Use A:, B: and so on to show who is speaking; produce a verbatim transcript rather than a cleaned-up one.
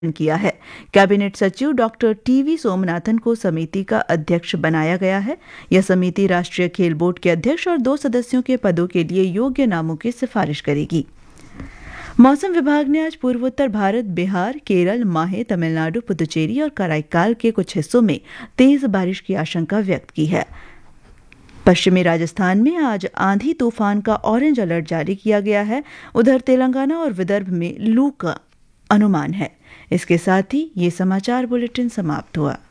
A: किया है। कैबिनेट सचिव डॉक्टर टीवी सोमनाथन को समिति का अध्यक्ष बनाया गया है। यह समिति राष्ट्रीय खेल बोर्ड के अध्यक्ष और दो सदस्यों के पदों के लिए योग्य नामों की सिफारिश करेगी। मौसम विभाग ने आज पूर्वोत्तर भारत, बिहार, केरल, माहे, तमिलनाडु, पुदुचेरी और कराईकाल के कुछ हिस्सों में तेज बारिश की आशंका व्यक्त की है। पश्चिमी राजस्थान में आज आंधी तूफान का ऑरेंज अलर्ट जारी किया गया है। उधर तेलंगाना और विदर्भ में लू का अनुमान है। इसके साथ ही ये समाचार बुलेटिन समाप्त हुआ।